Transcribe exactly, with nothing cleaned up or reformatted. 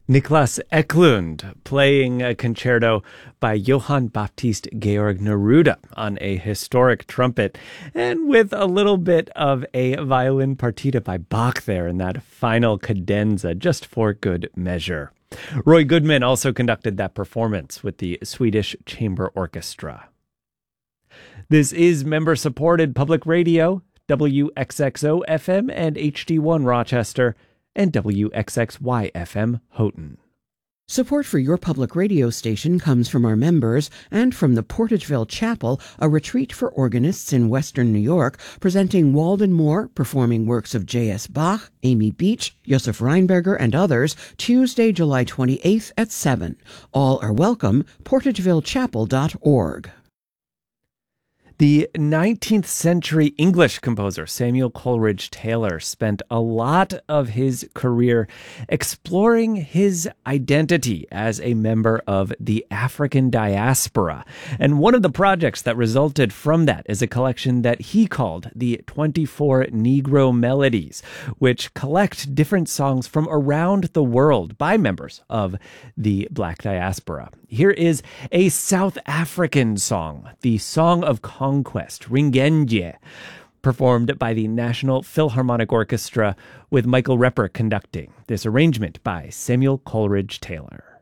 Niklas Eklund playing a concerto by Johann Baptist Georg Neruda on a historic trumpet, and with a little bit of a violin partita by Bach there in that final cadenza, just for good measure. Roy Goodman also conducted that performance with the Swedish Chamber Orchestra. This is member-supported public radio, W X X O F M and H D one Rochester, and W X X Y F M Houghton. Support for your public radio station comes from our members and from the Portageville Chapel, a retreat for organists in Western New York, presenting Walden Moore performing works of J S Bach, Amy Beach, Josef Reinberger, and others, Tuesday, July twenty-eighth at seven. All are welcome, portageville chapel dot org. The nineteenth century English composer Samuel Coleridge Taylor spent a lot of his career exploring his identity as a member of the African diaspora. And one of the projects that resulted from that is a collection that he called the twenty-four Negro Melodies, which collect different songs from around the world by members of the Black diaspora. Here is a South African song, the Song of Conquest, Ringenje, performed by the National Philharmonic Orchestra with Michael Repper conducting. This arrangement by Samuel Coleridge Taylor.